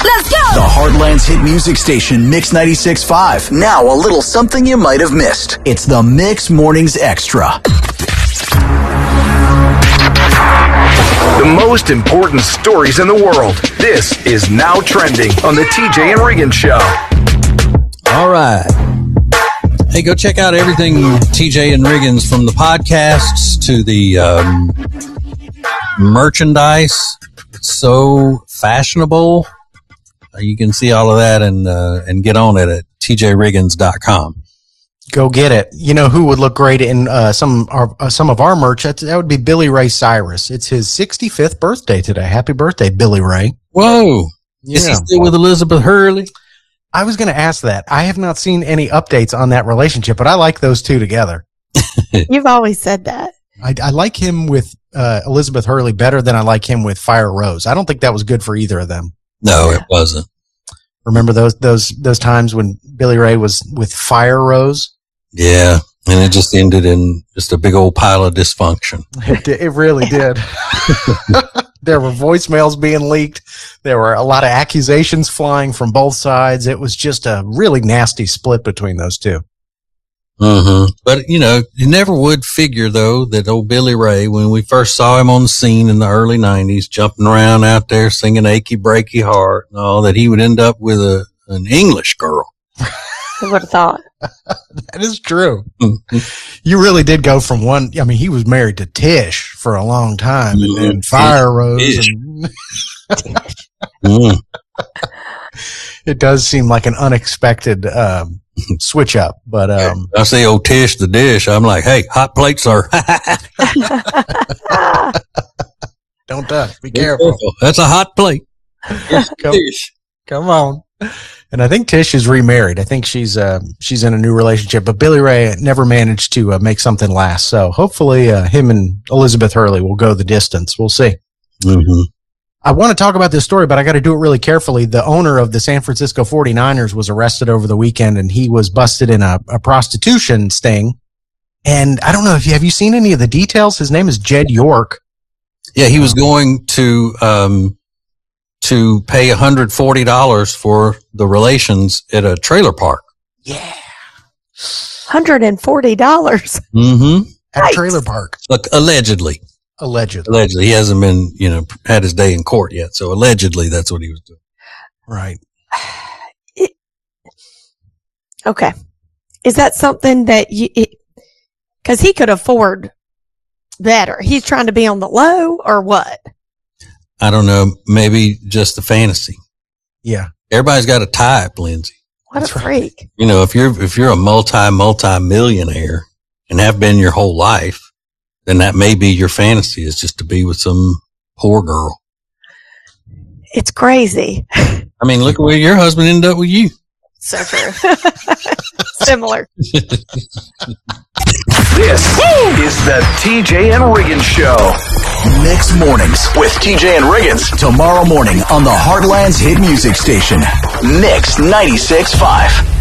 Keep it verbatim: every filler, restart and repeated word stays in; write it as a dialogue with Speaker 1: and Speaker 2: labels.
Speaker 1: Let's go! The Heartland's hit music station, Mix ninety-six point five. Now a little something you might have missed. It's the Mix Mornings Extra.
Speaker 2: The most important stories in the world. This is Now Trending on the T J and Riggins Show.
Speaker 3: All right. Hey, go check out everything T J and Riggins, from the podcasts to the um, merchandise. It's so fashionable. You can see all of that and uh, and get on it at T J Riggins dot com.
Speaker 4: Go get it. You know who would look great in uh, some our, uh, some of our merch? That, that would be Billy Ray Cyrus. It's his sixty-fifth birthday today. Happy birthday, Billy Ray.
Speaker 3: Whoa.
Speaker 4: Yeah.
Speaker 3: Is he still with Elizabeth Hurley?
Speaker 4: I was going to ask that. I have not seen any updates on that relationship, but I like those two together.
Speaker 5: You've always said that.
Speaker 4: I, I like him with uh, Elizabeth Hurley better than I like him with Fire Rose. I don't think that was good for either of them.
Speaker 3: No, it wasn't.
Speaker 4: Remember those those those times when Billy Ray was with Fire Rose?
Speaker 3: Yeah, and it just ended in just a big old pile of dysfunction.
Speaker 4: It, it really did. There were voicemails being leaked. There were a lot of accusations flying from both sides. It was just a really nasty split between those two.
Speaker 3: Mm-hmm. But, you know, you never would figure, though, that old Billy Ray, when we first saw him on the scene in the early nineties, jumping around out there singing Achy Breaky Heart and all, that he would end up with a an English girl.
Speaker 5: Who would have thought?
Speaker 4: That is true. You really did go from one. I mean, he was married to Tish for a long time, and, and Fire Rose. And
Speaker 3: mm.
Speaker 4: It does seem like an unexpected um, switch up, but um,
Speaker 3: I see old Tish the dish. I'm like, hey, hot plate, sir.
Speaker 4: Don't touch. Be careful.
Speaker 3: careful. That's a hot plate.
Speaker 4: Come, come on. And I think Tish is remarried. I think she's uh, she's in a new relationship. But Billy Ray never managed to uh, make something last. So hopefully uh, him and Elizabeth Hurley will go the distance. We'll see.
Speaker 3: Mm-hmm.
Speaker 4: I want to talk about this story, but I got to do it really carefully. The owner of the San Francisco forty-niners was arrested over the weekend, and he was busted in a, a prostitution sting. And I don't know if you have you seen any of the details. His name is Jed York.
Speaker 3: Yeah, he was going to um, to pay one hundred forty dollars for the relations at a trailer park.
Speaker 4: Yeah,
Speaker 5: one hundred forty dollars.
Speaker 3: Mm-hmm.
Speaker 4: At
Speaker 5: Right.
Speaker 4: a trailer park,
Speaker 3: Look, allegedly.
Speaker 4: allegedly.
Speaker 3: Allegedly, he hasn't been, you know, had his day in court yet. So allegedly, that's what he was doing.
Speaker 4: Right.
Speaker 5: It, okay. Is that something that you, because he could afford better. He's trying to be on the low or what?
Speaker 3: I don't know. Maybe just the fantasy.
Speaker 4: Yeah.
Speaker 3: Everybody's got a type, Lindsay.
Speaker 5: What
Speaker 4: That's
Speaker 5: a freak.
Speaker 3: You know, if you're if you're a multi multi millionaire and have been your whole life, then that may be your fantasy, is just to be with some poor girl.
Speaker 5: It's crazy.
Speaker 3: I mean, look at where your husband ended up with you.
Speaker 5: So true. Similar.
Speaker 2: This is the T J and Riggins Show.
Speaker 1: Mix Mornings with T J and Riggins. Tomorrow morning on the Heartland's hit music station, Mix ninety-six point five.